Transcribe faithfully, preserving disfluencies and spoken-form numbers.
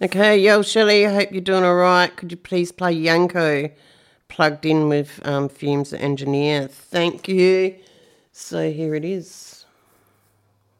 Okay, yo, Shelley, I hope you're doing all right. Could you please play Yanko plugged in with um, Fumes the Engineer? Thank you. So here it is.